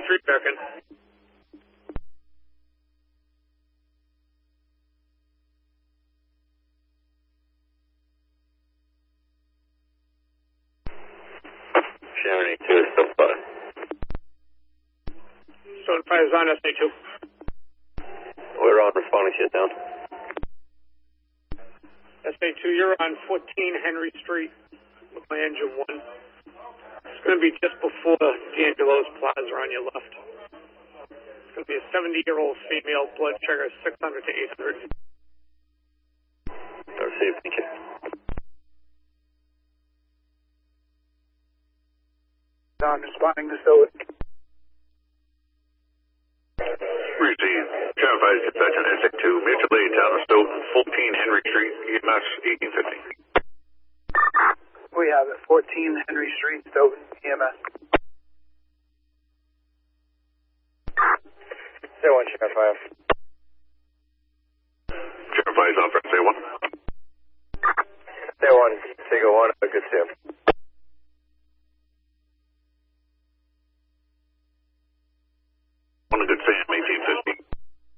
Street, American. Sharon 2 is still spotted. Stone 5 is on SA2. We're on responding, shit down. SA2, you're on 14 Henry Street with my engine 1. It's going to be just before D'Angelo's Plaza on your left. It's going to be a 70-year-old female, blood sugar 600 to 800. Received, thank you. Don responding to Stoughton. Receive. Channel 5 dispatch on SA2, mutual aid, town of Stoughton, 14 Henry Street, EMS 1850. We have it, 14 Henry Street, Stoughton, EMS. Say 1, Channel 5.